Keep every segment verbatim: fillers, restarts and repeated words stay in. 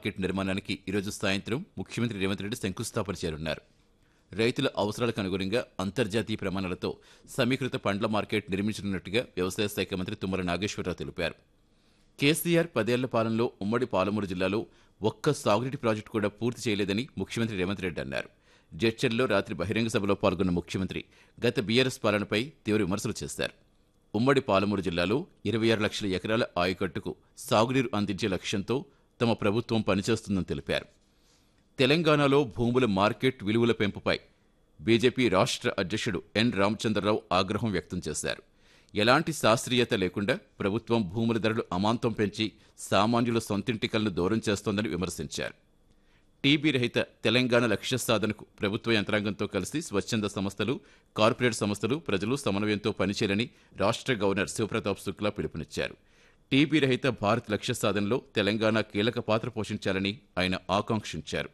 Market నిర్మాణానికి ఈరోజు సాయంత్రం ముఖ్యమంత్రి రేవంత్ రెడ్డి శంకుస్థాపన చేయనున్నారు. రైతుల అవసరాలకు అనుగుణంగా అంతర్జాతీయ ప్రమాణాలతో సమీకృత పండ్ల మార్కెట్ నిర్మించనున్నట్టుగా వ్యవసాయ శాఖ మంత్రి తుమ్మల నాగేశ్వరరావు తెలిపారు. కేసీఆర్ పదేళ్ల పాలనలో ఉమ్మడి పాలమూరు జిల్లాలో ఒక్క సాగునీటి ప్రాజెక్టు కూడా పూర్తి చేయలేదని ముఖ్యమంత్రి రేవంత్ రెడ్డి అన్నారు. జడ్చర్లో రాత్రి బహిరంగ సభలో పాల్గొన్న ముఖ్యమంత్రి గత బీఆర్ఎస్ పాలనపై తీవ్ర విమర్శలు చేశారు. ఉమ్మడి పాలమూరు జిల్లాలో ఇరవై ఆరు లక్షల ఎకరాల ఆయకట్టుకు సాగునీరు అందించే లక్ష్యంతో తమ ప్రభుత్వం పనిచేస్తుందని తెలిపారు. తెలంగాణలో భూముల మార్కెట్ విలువల పెంపుపై బీజేపీ రాష్ట్ర అధ్యక్షుడు ఎన్ రామచంద్రరావు ఆగ్రహం వ్యక్తం చేశారు. ఎలాంటి శాస్త్రీయత లేకుండా ప్రభుత్వం భూముల ధరలు అమాంతం పెంచి సామాన్యుల సొంతింటి కలను దూరం చేస్తోందని విమర్శించారు. టీబీ రహిత తెలంగాణ లక్ష్య సాధనకు ప్రభుత్వ యంత్రాంగంతో కలిసి స్వచ్ఛంద సంస్థలు, కార్పొరేట్ సంస్థలు, ప్రజలు సమన్వయంతో పనిచేయాలని రాష్ట్ర గవర్నర్ శివప్రతాప్ శుక్లా పిలుపునిచ్చారు. టీబీ రహిత భారత్ లక్ష్య సాధనలో తెలంగాణ కీలక పాత్ర పోషించాలని ఆయన ఆకాంక్షించారు.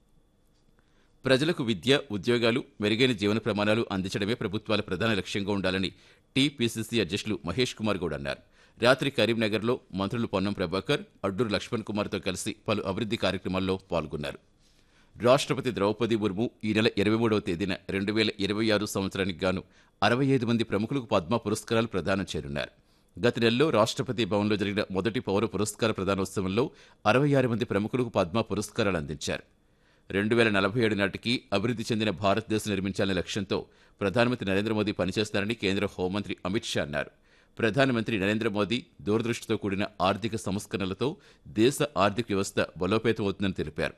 ప్రజలకు విద్య, ఉద్యోగాలు, మెరుగైన జీవన ప్రమాణాలు అందించడమే ప్రభుత్వాల ప్రధాన లక్ష్యంగా ఉండాలని టీపీసీసీ అధ్యక్షులు మహేష్ కుమార్ గౌడ్ అన్నారు. రాత్రి కరీంనగర్లో మంత్రులు పొన్నం ప్రభాకర్, అడ్డూరు లక్ష్మణ్ కుమార్తో కలిసి పలు అభివృద్ధి కార్యక్రమాల్లో పాల్గొన్నారు. రాష్ట్రపతి ద్రౌపది ముర్ము ఈ నెల ఇరవై మూడవ తేదీన రెండు వేల ఇరవై ఆరు సంవత్సరానికి గాను అరవై ఐదు మంది ప్రముఖులకు పద్మ పురస్కారాలు ప్రదానం చేయనున్నారు. గత నెలలో రాష్ట్రపతి భవన్లో జరిగిన మొదటి పౌర పురస్కార ప్రదానోత్సవంలో అరవై ఆరు మంది ప్రముఖులకు పద్మ పురస్కారాలు అందించారు. రెండు వేల నలభై ఏడు నాటికి అభివృద్ధి చెందిన భారతదేశం నిర్మించాలనే లక్ష్యంతో ప్రధానమంత్రి నరేంద్ర మోదీ పనిచేస్తారని కేంద్ర హోంమంత్రి అమిత్ షా అన్నారు. ప్రధానమంత్రి నరేంద్ర మోదీ దూరదృష్టితో కూడిన ఆర్థిక సంస్కరణలతో దేశ ఆర్థిక వ్యవస్థ బలోపేతమవుతుందని తెలిపారు.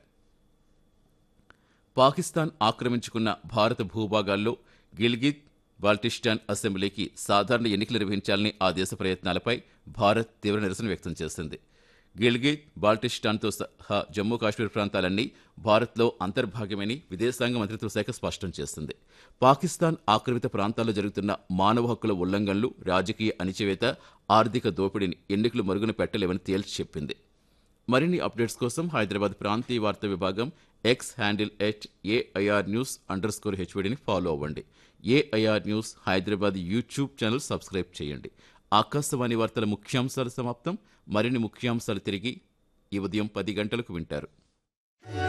పాకిస్తాన్ ఆక్రమించుకున్న భారత భూభాగాల్లో గిల్గిత్ బాల్టిస్టాన్ అసెంబ్లీకి సాధారణ ఎన్నికలు నిర్వహించాలని ఆ దేశ ప్రయత్నాలపై భారత్ తీవ్ర నిరసన వ్యక్తం చేసింది. గిల్గిత్ బాల్టిస్టాన్తో సహా జమ్మూ కాశ్మీర్ ప్రాంతాలన్నీ భారత్లో అంతర్భాగమని విదేశాంగ మంత్రిత్వ శాఖ స్పష్టం చేసింది. పాకిస్తాన్ ఆక్రమిత ప్రాంతాల్లో జరుగుతున్న మానవ హక్కుల ఉల్లంఘనలు, రాజకీయ అణిచివేత, ఆర్థిక దోపిడీని ఎన్నికలు మరుగున పెట్టలేవని తేల్చి చెప్పింది. మరిన్ని అప్డేట్స్ కోసం హైదరాబాద్ ప్రాంతీయ వార్తా విభాగం X handle at AIR news under score హెచ్వీడీని follow అవ్వండి. AIR news Hyderabad YouTube channel subscribe చేయండి. ఆకాశవాణి వార్తల ముఖ్యాంశాలు సమాప్తం. మరిన్ని ముఖ్యాంశాలు తిరిగి ఈ ఉదయం పది గంటలకు వింటారు.